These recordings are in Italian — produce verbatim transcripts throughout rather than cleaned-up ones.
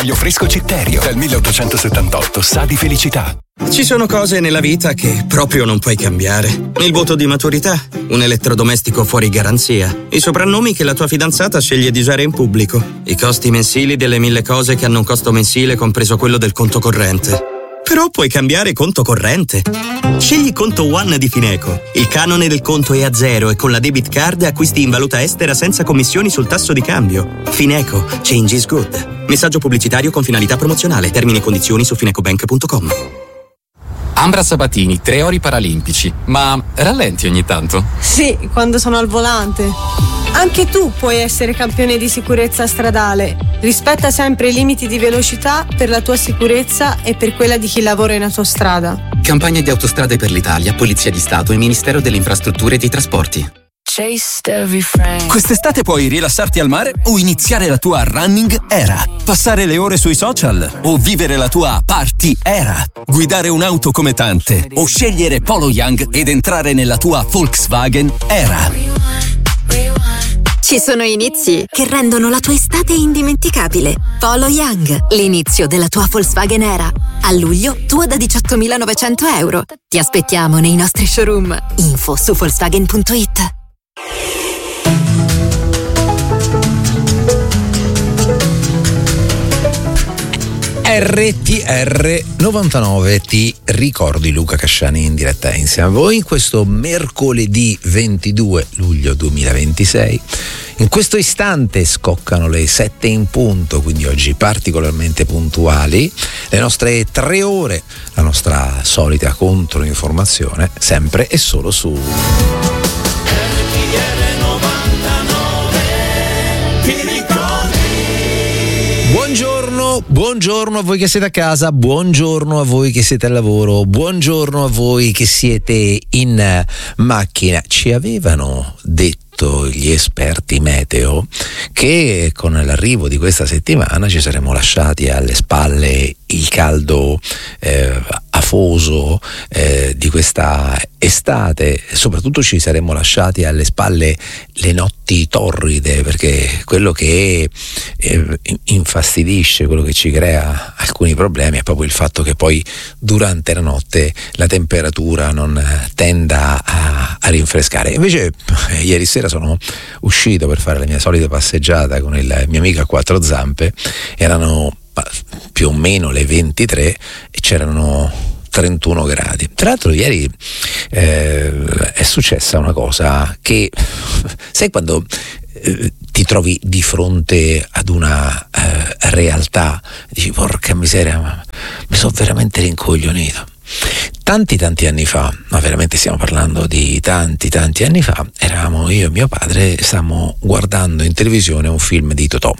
Olio fresco Citterio, dal milleottocentosettantotto, sa di felicità. Ci sono cose nella vita che proprio non puoi cambiare. Il voto di maturità, un elettrodomestico fuori garanzia, i soprannomi che la tua fidanzata sceglie di usare in pubblico, i costi mensili delle mille cose che hanno un costo mensile compreso quello del conto corrente. Però puoi cambiare conto corrente. Scegli Conto One di Fineco. Il canone del conto è a zero e con la debit card acquisti in valuta estera senza commissioni sul tasso di cambio. Fineco. Change is good. Messaggio pubblicitario con finalità promozionale. Termini e condizioni su finecobank punto com. Ambra Sabatini, tre ori paralimpici. Ma rallenti ogni tanto? Sì, quando sono al volante. Anche tu puoi essere campione di sicurezza stradale. Rispetta sempre i limiti di velocità per la tua sicurezza e per quella di chi lavora in autostrada. Campagna di Autostrade per l'Italia, Polizia di Stato e Ministero delle Infrastrutture e dei Trasporti. Quest'estate puoi rilassarti al mare o iniziare la tua running era, passare le ore sui social o vivere la tua party era, guidare un'auto come tante o scegliere Polo Young ed entrare nella tua Volkswagen era. Ci sono inizi che rendono la tua estate indimenticabile. Polo Young, l'inizio della tua Volkswagen era. A luglio, tua da diciottomilanovecento euro. Ti aspettiamo nei nostri showroom. Info su Volkswagen punto it. R T R novantanove, ti ricordi Luca Casciani in diretta insieme a voi in questo mercoledì ventidue luglio duemilaventisei. In questo istante scoccano le sette in punto, quindi oggi particolarmente puntuali, le nostre tre ore, la nostra solita controinformazione, sempre e solo su Buongiorno, buongiorno a voi che siete a casa, buongiorno a voi che siete al lavoro, buongiorno a voi che siete in macchina. Ci avevano detto gli esperti meteo che con l'arrivo di questa settimana ci saremmo lasciati alle spalle il caldo eh, afoso eh, di questa estate, soprattutto ci saremmo lasciati alle spalle le notti torride, perché quello che eh, infastidisce, quello che ci crea alcuni problemi è proprio il fatto che poi durante la notte la temperatura non tenda a, a rinfrescare. Invece eh, ieri sera sono uscito per fare la mia solita passeggiata con il mio amico a quattro zampe, erano più o meno le ventitré e c'erano trentuno gradi. Tra l'altro ieri eh, è successa una cosa che, sai quando eh, ti trovi di fronte ad una eh, realtà, dici porca miseria, ma mi sono veramente rincoglionito. Tanti tanti anni fa, ma veramente stiamo parlando di tanti tanti anni fa, eravamo io e mio padre, stavamo guardando in televisione un film di Totò,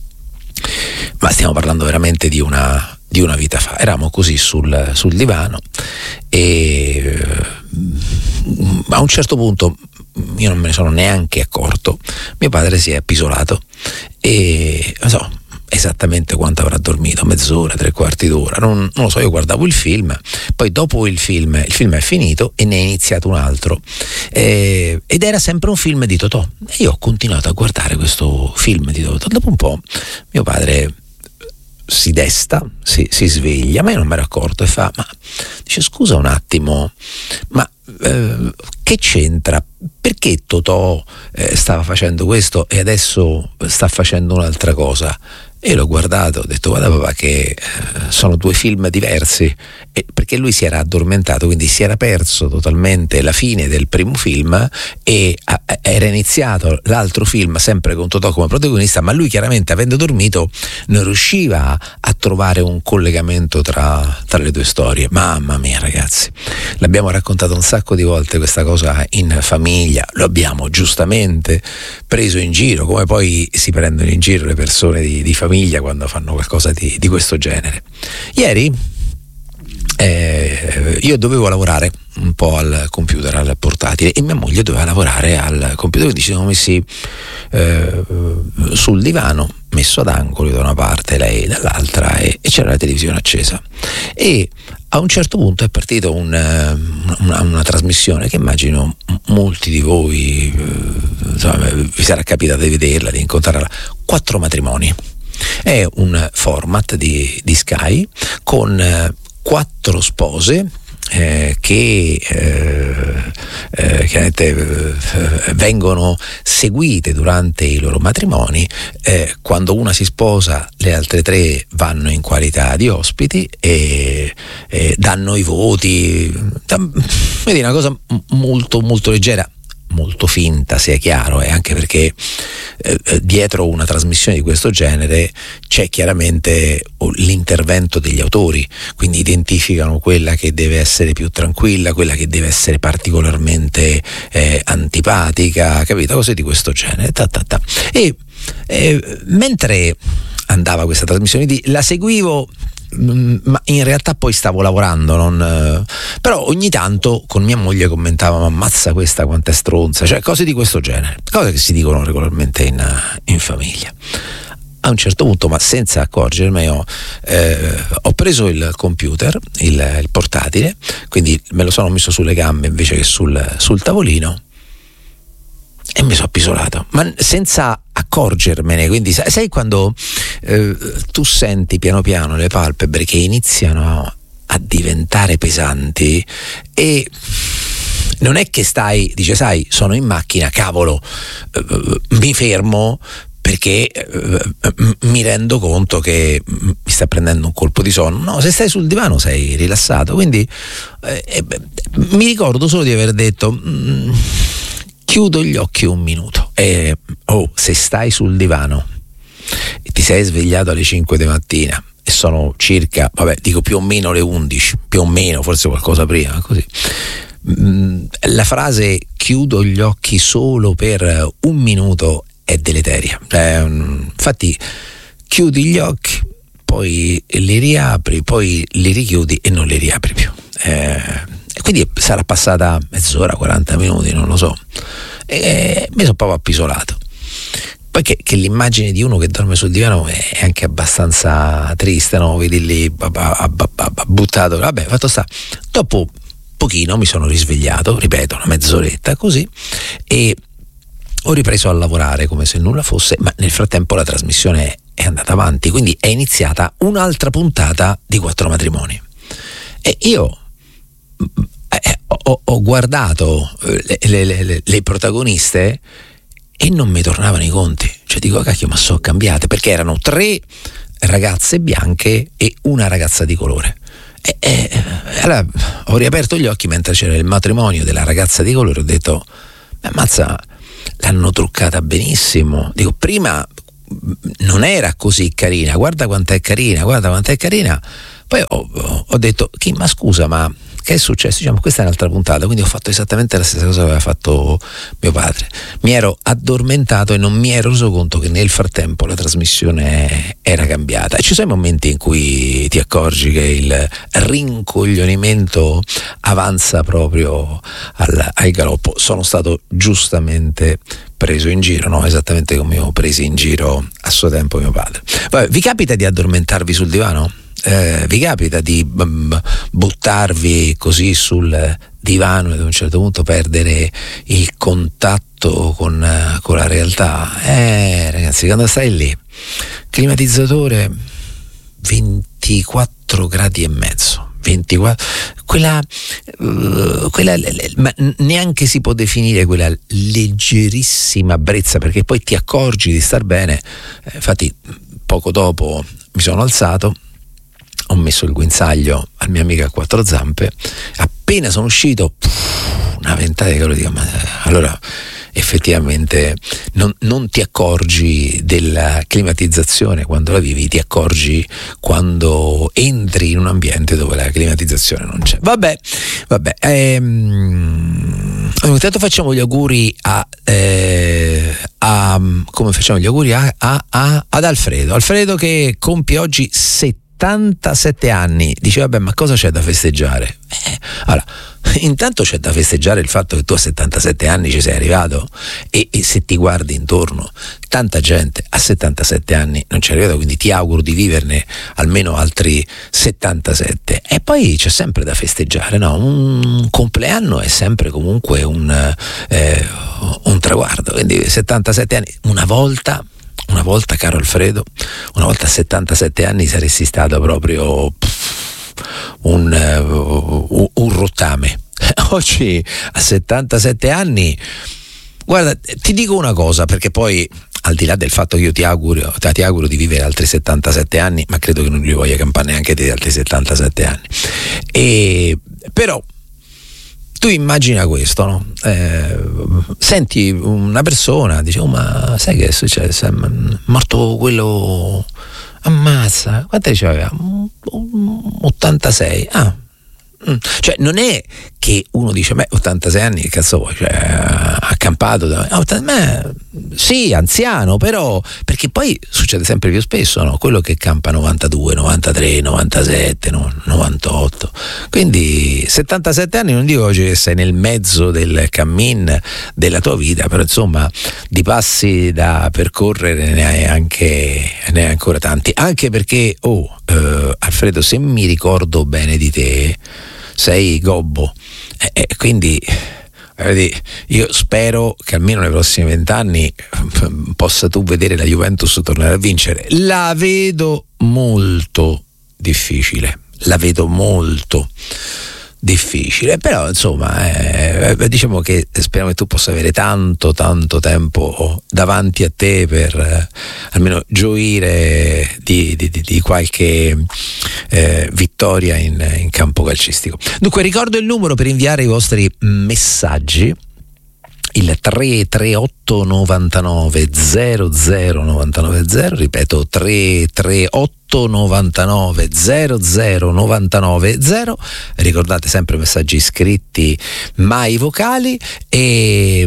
ma stiamo parlando veramente di una di una vita fa. Eravamo così sul, sul divano e eh, a un certo punto io non me ne sono neanche accorto, mio padre si è appisolato e non so esattamente quanto avrà dormito, mezz'ora, tre quarti d'ora, non, non lo so. Io guardavo il film, poi dopo il film il film è finito e ne è iniziato un altro eh, ed era sempre un film di Totò e io ho continuato a guardare questo film di Totò. Dopo un po' mio padre si desta, si, si sveglia, ma io non mi ero accorto e fa, ma dice scusa un attimo, ma eh, che c'entra? Perché Totò eh, stava facendo questo e adesso sta facendo un'altra cosa? E l'ho guardato, ho detto guarda papà che eh, sono due film diversi, e perché lui si era addormentato, quindi si era perso totalmente la fine del primo film e a, era iniziato l'altro film sempre con Totò come protagonista, ma lui chiaramente avendo dormito non riusciva a, a trovare un collegamento tra, tra le due storie. Mamma mia ragazzi, l'abbiamo raccontato un sacco di volte questa cosa in famiglia, lo abbiamo giustamente preso in giro, come poi si prendono in giro le persone di, di famiglia quando fanno qualcosa di, di questo genere. Ieri eh, io dovevo lavorare un po' al computer, al portatile, e mia moglie doveva lavorare al computer, quindi ci siamo messi eh, sul divano, messo ad angolo da una parte, lei dall'altra, e, e c'era la televisione accesa e a un certo punto è partita un, una, una trasmissione che immagino molti di voi eh, insomma, vi sarà capitato di vederla, di incontrarla, Quattro matrimoni. È un format di, di Sky con eh, quattro spose Eh, che eh, eh, chiaramente eh, vengono seguite durante i loro matrimoni. Eh, quando una si sposa, le altre tre vanno in qualità di ospiti e, e danno i voti. Vedi, una cosa molto molto leggera, molto finta, sia chiaro, e anche perché eh, dietro una trasmissione di questo genere c'è chiaramente l'intervento degli autori, quindi identificano quella che deve essere più tranquilla, quella che deve essere particolarmente eh, antipatica, capito? Cose di questo genere. Ta, ta, ta. E eh, mentre andava questa trasmissione, di, la seguivo, ma in realtà poi stavo lavorando, non, però ogni tanto con mia moglie commentava: ma ammazza questa quanta è stronza, cioè cose di questo genere, cose che si dicono regolarmente in, in famiglia. A un certo punto, ma senza accorgermi, ho, eh, ho preso il computer, il, il portatile, quindi me lo sono messo sulle gambe invece che sul, sul tavolino, e mi sono appisolato, ma senza accorgermene. Quindi sai, sai quando eh, tu senti piano piano le palpebre che iniziano a diventare pesanti, e non è che stai, dice, sai, sono in macchina, cavolo, eh, mi fermo perché eh, mi rendo conto che mi sta prendendo un colpo di sonno. No, se stai sul divano sei rilassato. Quindi eh, eh, mi ricordo solo di aver detto: mm, chiudo gli occhi un minuto. E oh, se stai sul divano e ti sei svegliato alle cinque di mattina e sono circa, vabbè, dico più o meno le undici, più o meno, forse qualcosa prima, così, la frase chiudo gli occhi solo per un minuto è deleteria. Eh, infatti chiudi gli occhi, poi li riapri, poi li richiudi e non li riapri più. Eh, quindi sarà passata mezz'ora, quaranta minuti, non lo so, e mi sono proprio appisolato. Poi che, che l'immagine di uno che dorme sul divano è anche abbastanza triste, no? Vedi lì buttato, vabbè, fatto sta. Dopo pochino mi sono risvegliato, ripeto, una mezz'oretta così, e ho ripreso a lavorare come se nulla fosse, ma nel frattempo la trasmissione è andata avanti, quindi è iniziata un'altra puntata di Quattro Matrimoni. E io eh, ho, ho guardato le, le, le, le protagoniste e non mi tornavano i conti. Cioè dico, cacchio, ma sono cambiate, perché erano tre ragazze bianche e una ragazza di colore. E, e allora ho riaperto gli occhi mentre c'era il matrimonio della ragazza di colore, ho detto, ma ammazza, l'hanno truccata benissimo. Dico, prima non era così carina, guarda quanto è carina, guarda quanto è carina. Poi ho, ho detto, chi, ma scusa, ma che è successo? Diciamo, questa è un'altra puntata, quindi ho fatto esattamente la stessa cosa che aveva fatto mio padre. Mi ero addormentato e non mi ero reso conto che nel frattempo la trasmissione era cambiata. E ci sono i momenti in cui ti accorgi che il rincoglionimento avanza proprio al, al galoppo. Sono stato giustamente preso in giro, no? Esattamente come ho preso in giro a suo tempo mio padre. Vabbè, vi capita di addormentarvi sul divano? Eh, vi capita di b- buttarvi così sul divano e ad un certo punto perdere il contatto con, uh, con la realtà? Eh ragazzi, quando stai lì, climatizzatore ventiquattro gradi e mezzo, ventiquattro, quella, uh, quella ma neanche si può definire quella leggerissima brezza, perché poi ti accorgi di star bene. Eh, infatti poco dopo mi sono alzato, ho messo il guinzaglio al mio amico a quattro zampe, appena sono uscito pff, una ventata di calore, dico, ma allora effettivamente non, non ti accorgi della climatizzazione quando la vivi, ti accorgi quando entri in un ambiente dove la climatizzazione non c'è. Vabbè, vabbè, ehm, intanto facciamo gli auguri a, eh, a come facciamo gli auguri a, a, a, ad Alfredo Alfredo che compie oggi settantasette anni. Dice, vabbè, ma cosa c'è da festeggiare? Eh, allora, intanto c'è da festeggiare il fatto che tu a settantasette anni ci sei arrivato, e, e se ti guardi intorno, tanta gente a settantasette anni non ci è arrivata, quindi ti auguro di viverne almeno altri settantasette. E poi c'è sempre da festeggiare, no? Un compleanno è sempre comunque un, eh, un traguardo, quindi settantasette anni, una volta una volta, caro Alfredo, una volta a settantasette anni saresti stato proprio pff, un, uh, un rottame. Oggi a settantasette anni, guarda, ti dico una cosa, perché poi al di là del fatto che io ti auguro, ti auguro di vivere altri settantasette anni, ma credo che non li voglia campare neanche di altri settantasette anni. E però tu immagina questo, no? Eh, senti una persona, dice, oh, ma sai che è successo? È morto quello, ammazza, quanti anni aveva? ottantasei. Ah, cioè non è che uno dice, beh, ottantasei anni, che cazzo vuoi, cioè, ha campato da... ma, sì, anziano, però, perché poi succede sempre più spesso, no? Quello che campa novantadue, novantatré, novantasette, no? novantotto, quindi settantasette anni, non dico che sei nel mezzo del cammin della tua vita, però insomma di passi da percorrere ne hai anche, ne hai ancora tanti, anche perché, oh, eh, Alfredo, se mi ricordo bene di te, sei gobbo, e eh, eh, quindi vedi, io spero che almeno nei prossimi vent'anni possa tu vedere la Juventus tornare a vincere. La vedo molto difficile, la vedo molto difficile, però insomma eh, diciamo che speriamo che tu possa avere tanto tanto tempo davanti a te per eh, almeno gioire di, di, di, di qualche eh, vittoria in, in campo calcistico. Dunque ricordo il numero per inviare i vostri messaggi, il tre tre otto novantanove zero zero novantanove zero, ripeto tre tre otto novantanove zero zero novantanove zero, ricordate sempre messaggi scritti mai vocali. E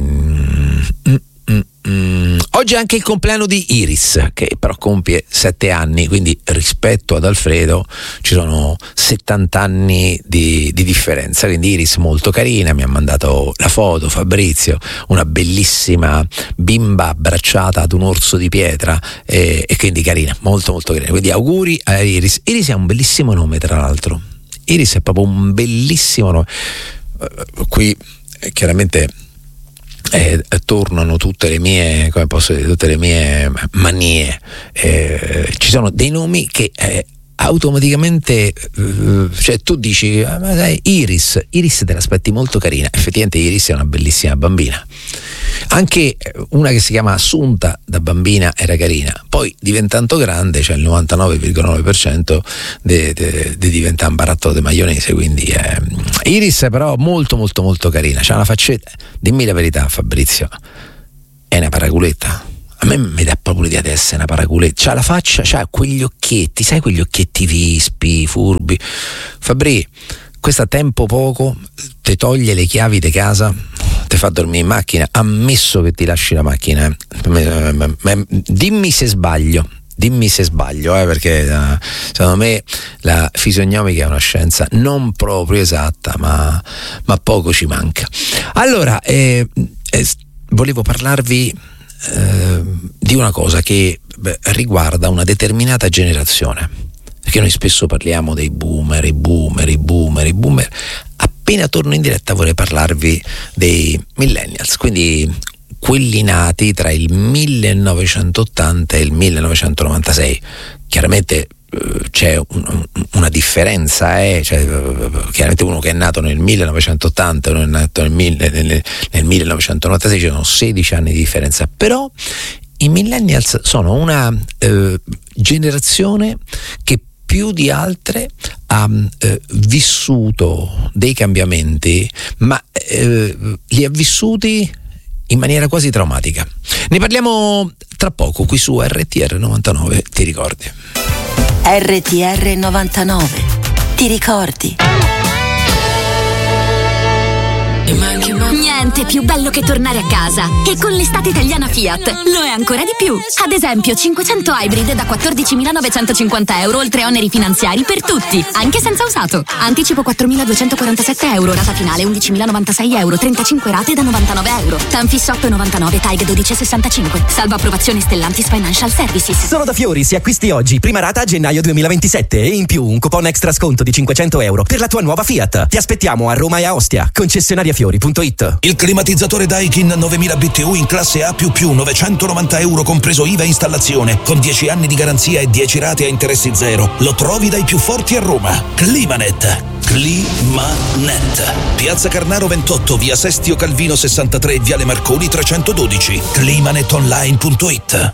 mm, mm, mm, mm, oggi è anche il compleanno di Iris, che però compie sette anni, quindi rispetto ad Alfredo ci sono settanta anni di, di differenza, quindi Iris molto carina, mi ha mandato la foto Fabrizio, una bellissima bimba abbracciata ad un orso di pietra, e, e quindi carina, molto molto carina, quindi auguri a Iris. Iris ha un bellissimo nome, tra l'altro, Iris è proprio un bellissimo nome. Uh, qui eh, chiaramente Eh, tornano tutte le mie, come posso dire, tutte le mie manie. Eh, ci sono dei nomi che eh, automaticamente, eh, cioè tu dici, ah, ma sai, Iris, Iris te l'aspetti molto carina, effettivamente Iris è una bellissima bambina. Anche una che si chiama Assunta da bambina era carina, poi diventando grande, cioè il novantanove virgola nove per cento di de, de diventa un barattolo di maionese, quindi eh. Iris è però molto molto molto carina, c'ha una faccetta, dimmi la verità Fabrizio, è una paraculetta? A me mi dà proprio l'idea di essere una paraculetta, c'ha la faccia, c'ha quegli occhietti, sai quegli occhietti vispi, furbi. Fabri, questo a tempo poco ti toglie le chiavi di casa, ti fa dormire in macchina, ammesso che ti lasci la macchina, eh. Dimmi se sbaglio, dimmi se sbaglio, eh, perché eh, secondo me la fisionomica è una scienza non proprio esatta, ma, ma poco ci manca. Allora, eh, eh, volevo parlarvi eh, di una cosa che beh, riguarda una determinata generazione, perché noi spesso parliamo dei boomer, i boomer, i boomer, i boomer. Appena torno in diretta vorrei parlarvi dei millennials, quindi quelli nati tra il millenovecentottanta e il millenovecentonovantasei. Chiaramente eh, c'è un, una differenza, eh? Cioè, chiaramente uno che è nato nel millenovecentottanta e uno che è nato nel, nel, nel millenovecentonovantasei, ci sono sedici anni di differenza, però i millennials sono una eh, generazione che più di altre ha eh, vissuto dei cambiamenti, ma eh, li ha vissuti in maniera quasi traumatica. Ne parliamo tra poco qui su R T R novantanove, ti ricordi? R T R novantanove, ti ricordi? Niente più bello che tornare a casa. E con l'estate italiana Fiat lo è ancora di più. Ad esempio cinquecento Hybrid da quattordicimilanovecentocinquanta euro, oltre oneri finanziari per tutti, anche senza usato. Anticipo quattromiladuecentoquarantasette euro, rata finale undicimilanovantasei euro, trentacinque rate da novantanove euro. Tanfis otto virgola novantanove, T A G dodici virgola sessantacinque. Salvo approvazione Stellantis Financial Services. Solo da Fiori, se acquisti oggi, prima rata a gennaio duemilaventisette, e in più un coupon extra sconto di cinquecento euro per la tua nuova Fiat. Ti aspettiamo a Roma e a Ostia. Concessionaria Fiori punto it. Il climatizzatore Daikin novemila B T U in classe A più più, novecentonovanta euro compreso I V A e installazione, con dieci anni di garanzia e dieci rate a interessi zero. Lo trovi dai più forti a Roma. Climanet. Climanet. Piazza Carnaro ventotto, via Sestio Calvino sessantatré, viale Marconi trecentododici. climanetonline punto it.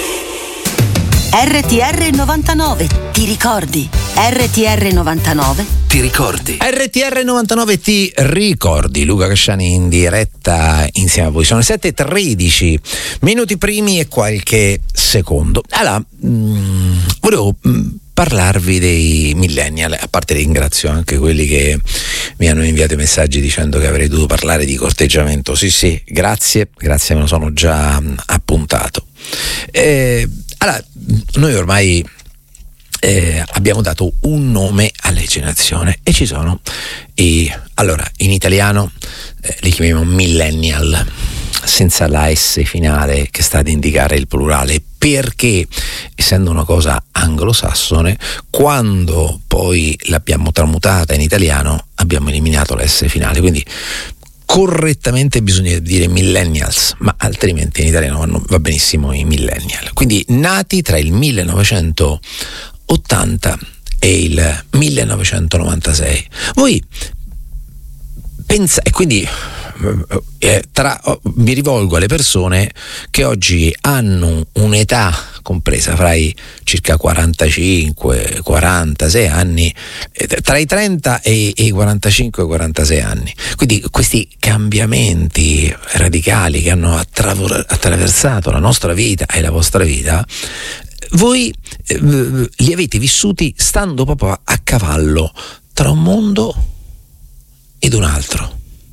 R T R novantanove, ti ricordi? R T R novantanove, ti ricordi? R T R novantanove ti ricordi. Luca Casciani in diretta insieme a voi. Sono le sette e tredici minuti primi e qualche secondo. Allora, mh, volevo mh, parlarvi dei millennial, a parte ringrazio anche quelli che mi hanno inviato i messaggi dicendo che avrei dovuto parlare di corteggiamento. Sì, sì, grazie, grazie, me lo sono già appuntato. Eh, allora, noi ormai eh, abbiamo dato un nome alla generazione e ci sono i, allora, in italiano eh, li chiamiamo millennial, senza la S finale che sta ad indicare il plurale, perché essendo una cosa anglosassone, quando poi l'abbiamo tramutata in italiano abbiamo eliminato la S finale, quindi correttamente bisogna dire millennials, ma altrimenti in italiano vanno, va benissimo i millennial, quindi nati tra il millenovecentottanta e il millenovecentonovantasei. Voi pensate, e quindi eh, tra, oh, mi rivolgo alle persone che oggi hanno un'età compresa fra i circa quarantacinque quarantasei anni, eh, tra i trenta e, e i quarantacinque quarantasei anni. Quindi questi cambiamenti radicali che hanno attraver- attraversato la nostra vita e la vostra vita, voi eh, li avete vissuti stando proprio a cavallo tra un mondo ed un altro,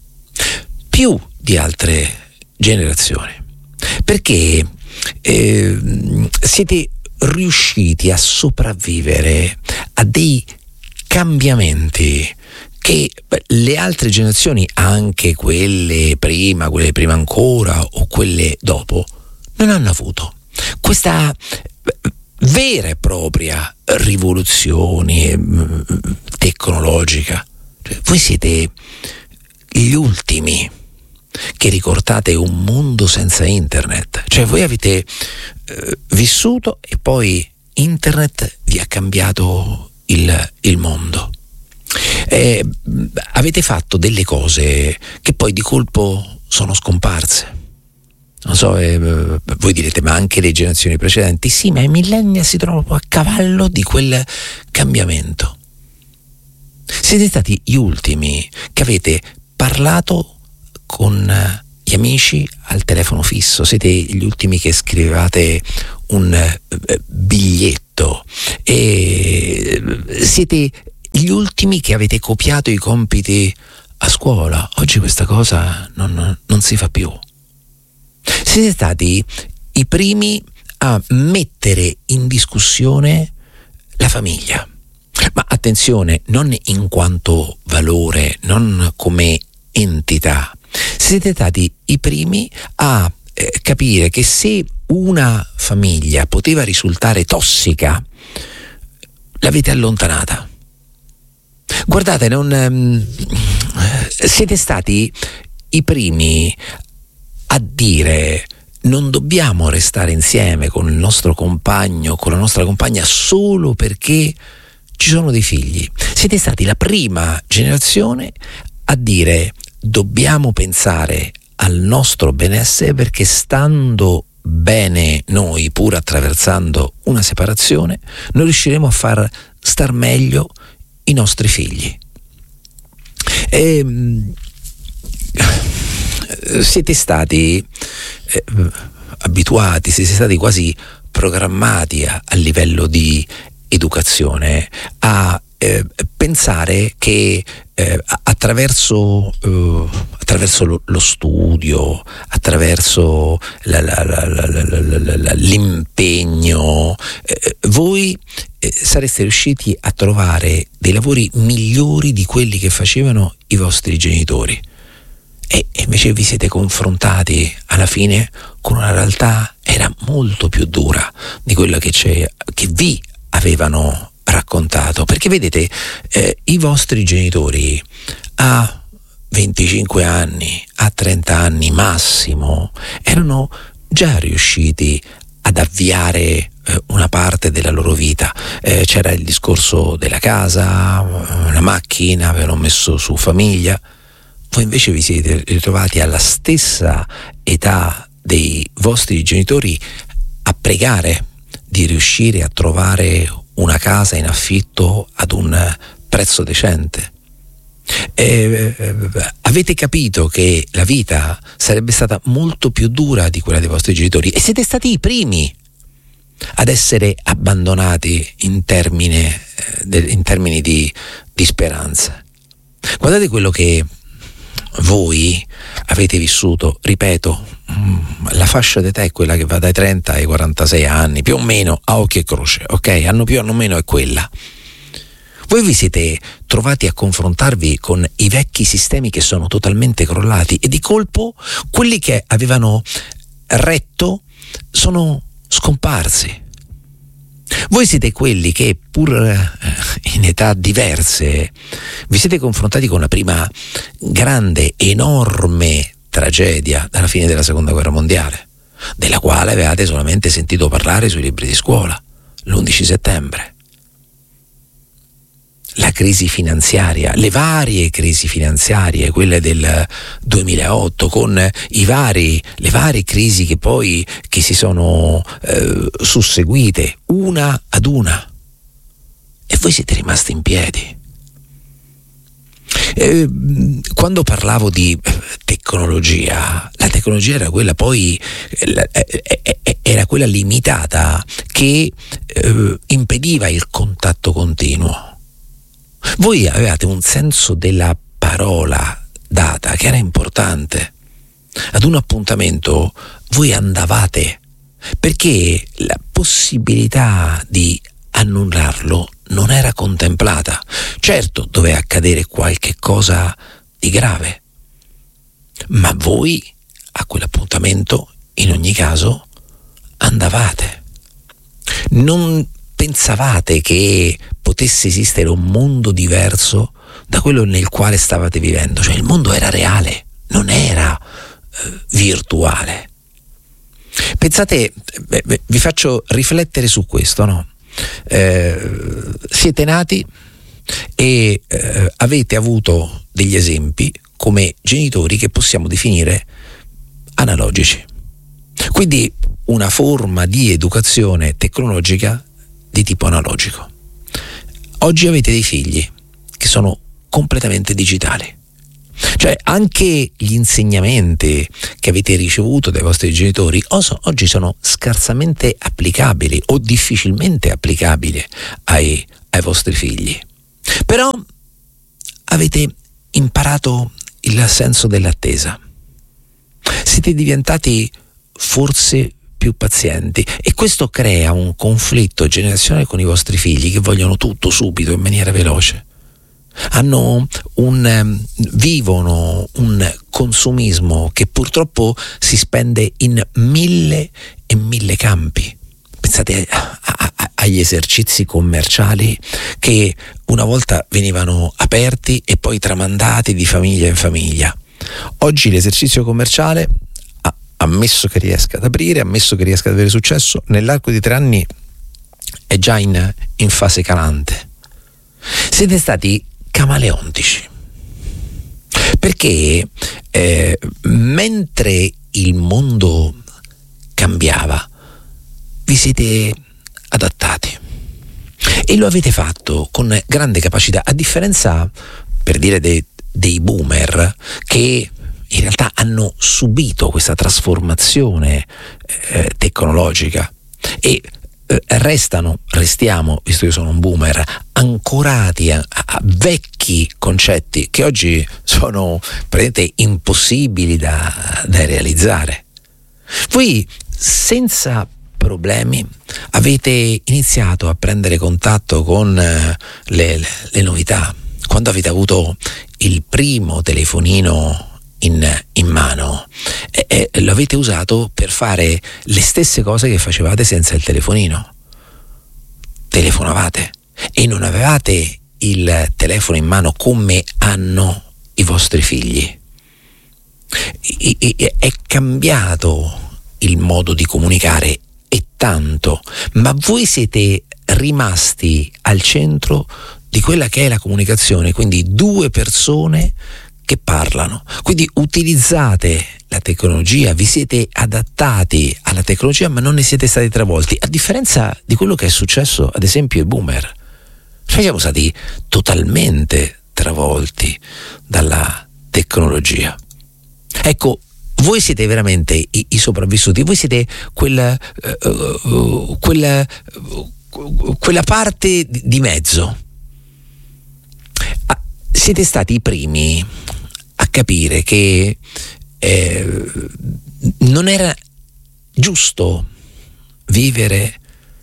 più di altre generazioni, perché eh, siete riusciti a sopravvivere a dei cambiamenti che le altre generazioni, anche quelle prima, quelle prima ancora o quelle dopo, non hanno avuto. Questa vera e propria rivoluzione tecnologica. Voi siete gli ultimi che ricordate un mondo senza internet, cioè voi avete eh, vissuto e poi internet vi ha cambiato il, il mondo. Eh, avete fatto delle cose che poi di colpo sono scomparse. Non so, eh, voi direte, ma anche le generazioni precedenti? Sì, ma i millennial si trovano a cavallo di quel cambiamento. Siete stati gli ultimi che avete parlato con gli amici al telefono fisso, siete gli ultimi che scrivevate un eh, biglietto e siete gli ultimi che avete copiato i compiti a scuola. Oggi questa cosa non, non si fa più. Siete stati i primi a mettere in discussione la famiglia. Ma attenzione, non in quanto valore, non come entità. Siete stati i primi a eh, capire che se una famiglia poteva risultare tossica, l'avete allontanata. Guardate, non ehm, siete stati i primi a dire: non dobbiamo restare insieme con il nostro compagno, con la nostra compagna solo perché ci sono dei figli. Siete stati la prima generazione a dire: dobbiamo pensare al nostro benessere, perché stando bene noi, pur attraversando una separazione, noi riusciremo a far star meglio i nostri figli. E, siete stati eh, abituati, siete stati quasi programmati a, a livello di educazione a eh, pensare che eh, attraverso, eh, attraverso lo, lo studio, attraverso la, la, la, la, la, la, la, l'impegno, eh, voi eh, sareste riusciti a trovare dei lavori migliori di quelli che facevano i vostri genitori. E invece vi siete confrontati alla fine con una realtà che era molto più dura di quella che, c'è, che vi avevano raccontato, perché vedete, eh, i vostri genitori a venticinque anni, a trenta anni massimo, erano già riusciti ad avviare eh, una parte della loro vita. Eh, c'era il discorso della casa, una macchina, avevano messo su famiglia. Voi invece vi siete ritrovati alla stessa età dei vostri genitori a pregare di riuscire a trovare una casa in affitto ad un prezzo decente. Eh, avete capito che la vita sarebbe stata molto più dura di quella dei vostri genitori e siete stati i primi ad essere abbandonati in, termine, in termini di, di speranza. Guardate quello che voi avete vissuto, ripeto, la fascia d'età è quella che va dai trenta ai quarantasei anni, più o meno a occhio e croce, ok? Hanno più o meno è quella. Voi vi siete trovati a confrontarvi con i vecchi sistemi che sono totalmente crollati e di colpo quelli che avevano retto sono scomparsi. Voi siete quelli che, pur in età diverse, vi siete confrontati con la prima grande, enorme tragedia dalla fine della Seconda Guerra Mondiale, della quale avevate solamente sentito parlare sui libri di scuola, l'undici settembre. La crisi finanziaria, le varie crisi finanziarie, quelle del duemilaotto, con i vari, le varie crisi che poi che si sono eh, susseguite una ad una, e voi siete rimasti in piedi. Eh, quando parlavo di tecnologia, la tecnologia era quella poi era quella limitata che eh, impediva il contatto continuo. Voi avevate un senso della parola data che era importante. Ad un appuntamento voi andavate perché la possibilità di annullarlo non era contemplata. Certo, doveva accadere qualche cosa di grave, ma voi a quell'appuntamento in ogni caso andavate. Non pensavate che potesse esistere un mondo diverso da quello nel quale stavate vivendo, cioè il mondo era reale, non era eh, virtuale. Pensate, beh, vi faccio riflettere su questo, no? Eh, siete nati e eh, avete avuto degli esempi come genitori che possiamo definire analogici, quindi una forma di educazione tecnologica di tipo analogico. Oggi avete dei figli che sono completamente digitali, cioè anche gli insegnamenti che avete ricevuto dai vostri genitori oggi sono scarsamente applicabili o difficilmente applicabili ai, ai vostri figli. Però avete imparato il senso dell'attesa, siete diventati forse più pazienti e questo crea un conflitto generazionale con i vostri figli che vogliono tutto subito in maniera veloce. Hanno un vivono un consumismo che purtroppo si spende in mille e mille campi. Pensate a, a, agli esercizi commerciali che una volta venivano aperti e poi tramandati di famiglia in famiglia. Oggi l'esercizio commerciale, ammesso che riesca ad aprire, ammesso che riesca ad avere successo, nell'arco di tre anni è già in, in fase calante. Siete stati camaleontici perché eh, mentre il mondo cambiava vi siete adattati e lo avete fatto con grande capacità, a differenza, per dire, dei, dei boomer che in realtà hanno subito questa trasformazione eh, tecnologica e eh, restano, restiamo, visto che io sono un boomer, ancorati a, a vecchi concetti che oggi sono praticamente impossibili da, da realizzare. Voi senza problemi avete iniziato a prendere contatto con eh, le, le, le novità. Quando avete avuto il primo telefonino In, in mano e, e lo avete usato per fare le stesse cose che facevate senza il telefonino. Telefonavate e non avevate il telefono in mano come hanno i vostri figli. E, e, è cambiato il modo di comunicare, e tanto, ma voi siete rimasti al centro di quella che è la comunicazione, quindi due persone che parlano. Quindi utilizzate la tecnologia, vi siete adattati alla tecnologia, ma non ne siete stati travolti, a differenza di quello che è successo ad esempio ai boomer. Noi siamo stati totalmente travolti dalla tecnologia. Ecco, voi siete veramente i, i sopravvissuti, voi siete quel, uh, uh, quella, uh, quella parte di, di mezzo. Ah, siete stati i primi a capire che eh, non era giusto vivere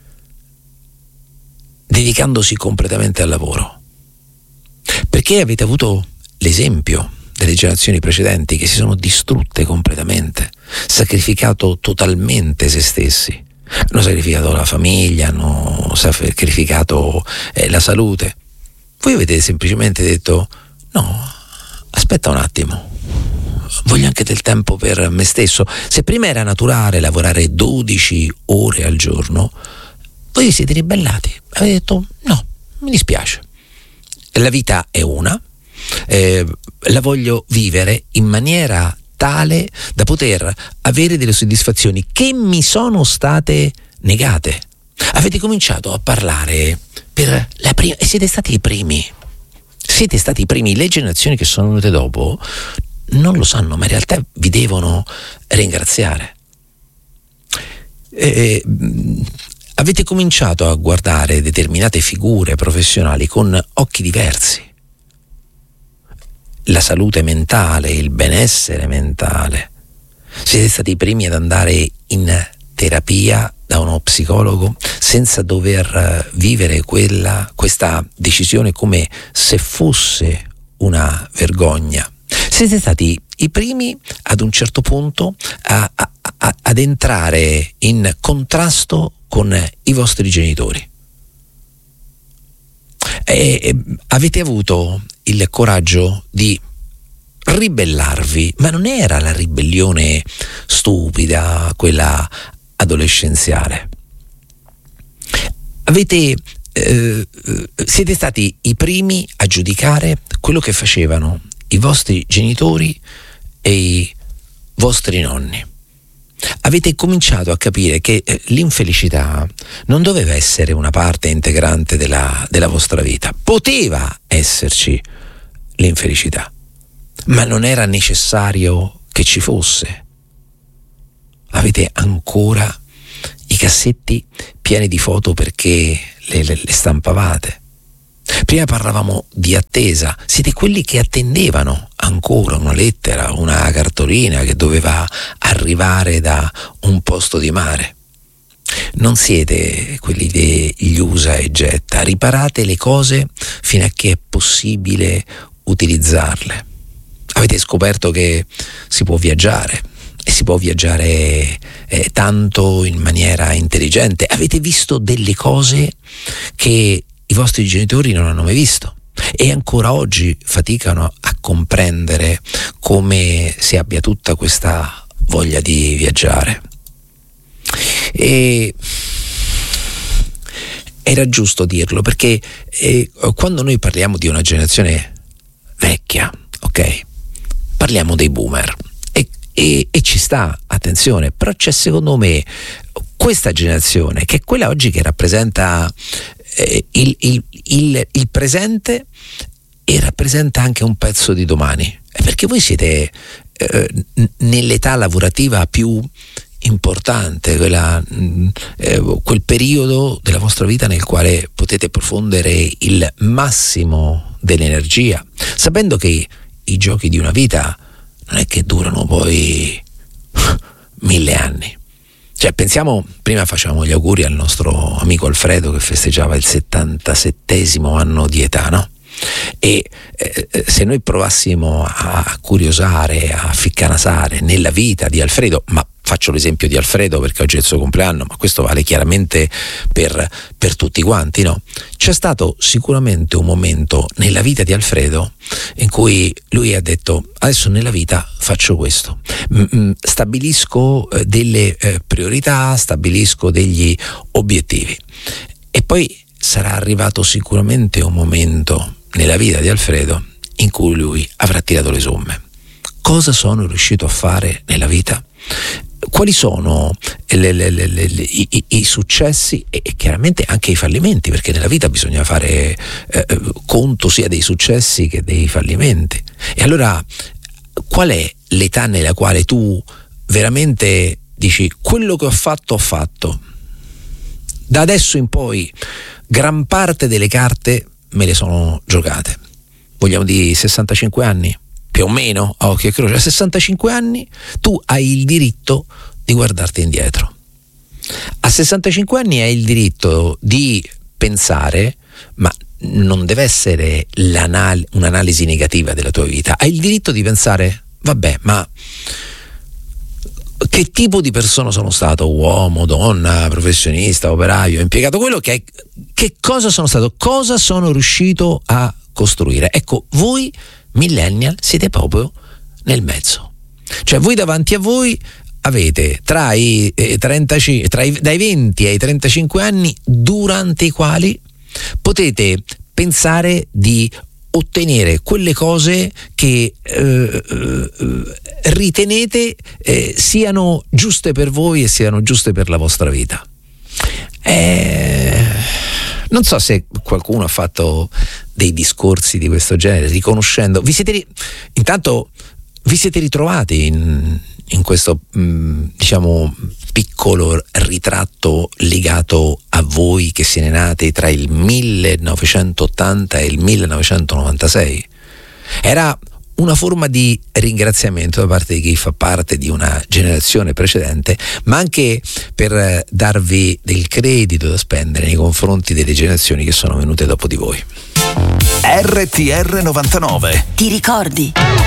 dedicandosi completamente al lavoro, perché avete avuto l'esempio delle generazioni precedenti che si sono distrutte completamente, sacrificato totalmente se stessi, hanno sacrificato la famiglia, hanno sacrificato eh, la salute. Voi avete semplicemente detto: no, aspetta un attimo, voglio anche del tempo per me stesso. Se prima era naturale lavorare dodici ore al giorno, voi vi siete ribellati, avete detto: no, mi dispiace, la vita è una, eh, la voglio vivere in maniera tale da poter avere delle soddisfazioni che mi sono state negate. Avete cominciato a parlare per la prima, e siete stati i primi, siete stati i primi. Le generazioni che sono venute dopo non lo sanno, ma in realtà vi devono ringraziare. Eh, avete cominciato a guardare determinate figure professionali con occhi diversi. La salute mentale, il benessere mentale. Siete stati i primi ad andare in terapia da uno psicologo senza dover vivere quella, questa decisione come se fosse una vergogna. Siete stati i primi ad un certo punto a, a, a, ad entrare in contrasto con i vostri genitori. E, e avete avuto il coraggio di ribellarvi, ma non era la ribellione stupida, quella adolescenziale. Avete eh, siete stati i primi a giudicare quello che facevano i vostri genitori e i vostri nonni. Avete cominciato a capire che eh, l'infelicità non doveva essere una parte integrante della, della vostra vita. Poteva esserci l'infelicità, ma non era necessario che ci fosse. Avete ancora i cassetti pieni di foto perché le, le, le stampavate. Prima parlavamo di attesa, siete quelli che attendevano ancora una lettera, una cartolina che doveva arrivare da un posto di mare. Non siete quelli degli usa e getta, riparate le cose fino a che è possibile utilizzarle. Avete scoperto che si può viaggiare, e si può viaggiare eh, tanto in maniera intelligente. Avete visto delle cose che i vostri genitori non hanno mai visto e ancora oggi faticano a comprendere come si abbia tutta questa voglia di viaggiare. E era giusto dirlo, perché eh, quando noi parliamo di una generazione vecchia, ok, parliamo dei boomer e, e, e ci sta, attenzione, però c'è secondo me questa generazione che è quella oggi che rappresenta eh, il, il, il, il presente e rappresenta anche un pezzo di domani, perché voi siete eh, nell'età lavorativa più importante, quella, eh, quel periodo della vostra vita nel quale potete profondere il massimo dell'energia, sapendo che i giochi di una vita non è che durano poi mille anni. Cioè, pensiamo, prima facevamo gli auguri al nostro amico Alfredo che festeggiava il settantasettesimo anno di età, no? E eh, se noi provassimo a curiosare, a ficcanasare nella vita di Alfredo, ma faccio l'esempio di Alfredo perché oggi è il suo compleanno, ma questo vale chiaramente per, per tutti quanti, no? C'è stato sicuramente un momento nella vita di Alfredo in cui lui ha detto: adesso nella vita faccio questo, mm, stabilisco delle eh, priorità, stabilisco degli obiettivi. E poi sarà arrivato sicuramente un momento nella vita di Alfredo in cui lui avrà tirato le somme. Cosa sono riuscito a fare nella vita? Quali sono le, le, le, le, i, i, i successi e, e chiaramente anche i fallimenti, perché nella vita bisogna fare eh, conto sia dei successi che dei fallimenti. E allora qual è l'età nella quale tu veramente dici: quello che ho fatto ho fatto, da adesso in poi gran parte delle carte me le sono giocate? Vogliamo dire sessantacinque anni? Più o meno, a occhio e croce, a sessantacinque anni tu hai il diritto di guardarti indietro. A sessantacinque anni hai il diritto di pensare, ma non deve essere l'anal- un'analisi negativa della tua vita, hai il diritto di pensare: vabbè, ma che tipo di persona sono stato? Uomo, donna, professionista, operaio, impiegato? Quello che è, che cosa sono stato? Cosa sono riuscito a costruire? Ecco, voi millennial siete proprio nel mezzo, cioè voi davanti a voi avete tra i eh, trentacinque, tra i, dai venti ai trentacinque anni durante i quali potete pensare di ottenere quelle cose che eh, eh, ritenete eh, siano giuste per voi e siano giuste per la vostra vita. Eh, non so se qualcuno ha fatto dei discorsi di questo genere, riconoscendo, vi siete, intanto vi siete ritrovati in, in questo mh, diciamo piccolo ritratto legato a voi che siete nati tra il millenovecentottanta e il millenovecentonovantasei. Era una forma di ringraziamento da parte di chi fa parte di una generazione precedente, ma anche per darvi del credito da spendere nei confronti delle generazioni che sono venute dopo di voi. R T R novantanove. Ti ricordi?